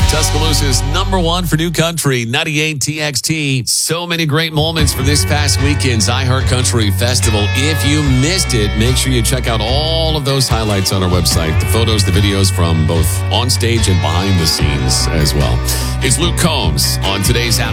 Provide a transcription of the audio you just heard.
Tuscaloosa's number one for new country, 98 TXT. So many great moments for this past weekend's iHeart Country Festival. If you missed it, make sure you check out all of those highlights on our website. The photos, the videos from both on stage and behind the scenes as well. It's Luke Combs on today's